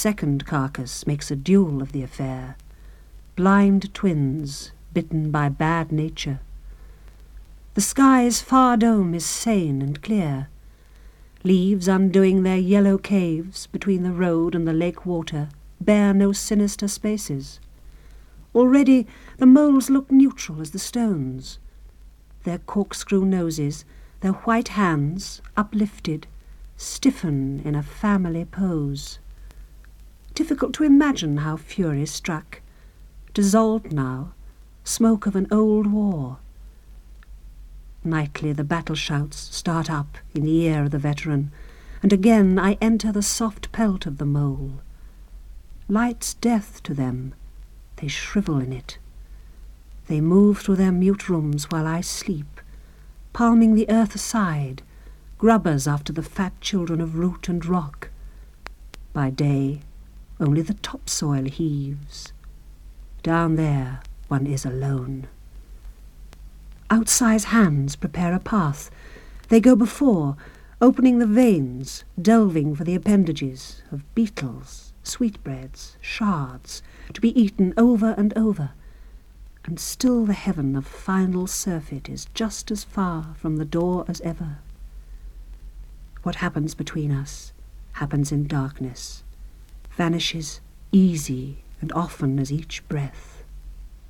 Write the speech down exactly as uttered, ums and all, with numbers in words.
second carcass makes a duel of the affair. Blind twins bitten by bad nature. The sky's far dome is sane and clear. Leaves undoing their yellow caves between the road and the lake water bear no sinister spaces. Already the moles look neutral as the stones. Their corkscrew noses, their white hands, uplifted, stiffen in a family pose. Difficult to imagine how fury struck. Dissolved now, smoke of an old war. Nightly the battle shouts start up in the ear of the veteran, and again I enter the soft pelt of the mole. Light's death to them, they shrivel in it. They move through their mute rooms while I sleep, palming the earth aside, grubbers after the fat children of root and rock. By day, only the topsoil heaves. Down there, one is alone. Outsize hands prepare a path. They go before, opening the veins, delving for the appendages of beetles, sweetbreads, shards, to be eaten over and over. And still the heaven of final surfeit is just as far from the door as ever. What happens between us happens in darkness, vanishes easy and often as each breath.